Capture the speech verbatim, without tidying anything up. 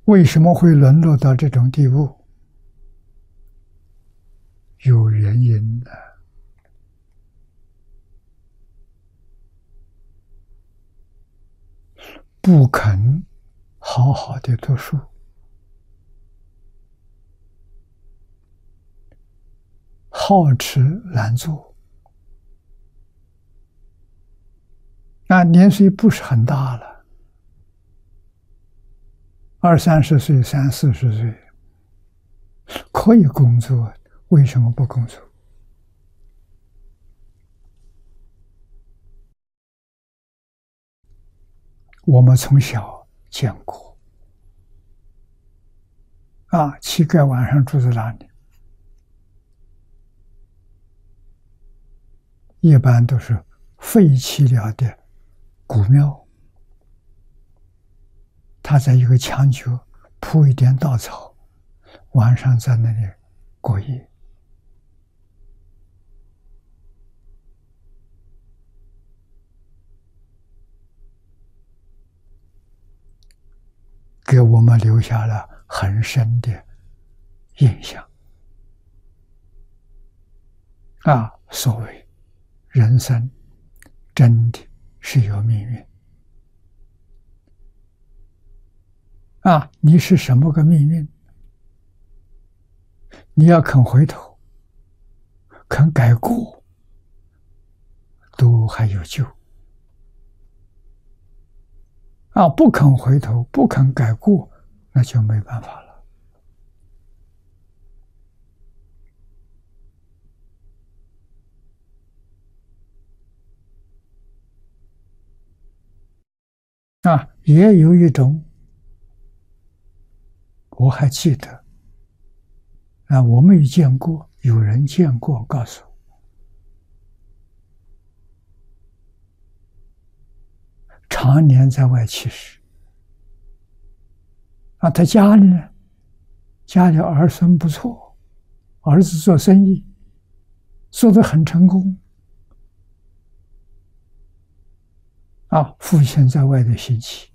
为什么会沦落到这种地步？有原因的。不肯好好的读书，好吃懒做，那年岁不是很大了，二三十岁、三四十岁可以工作，为什么不工作？我们从小见过啊，乞丐晚上住在哪里？一般都是废弃了的古庙，他在一个墙角铺一点稻草，晚上在那里过夜。给我们留下了很深的印象啊！所谓人生真的是有命运啊！你是什么个命运？你要肯回头，肯改过，都还有救啊！不肯回头，不肯改过，那就没办法了。啊，也有一种，我还记得，啊，我没有见过，有人见过，告诉我，常年在外乞食，啊，他家里呢，家里儿孙不错，儿子做生意做得很成功，啊，父亲在外的辛弃。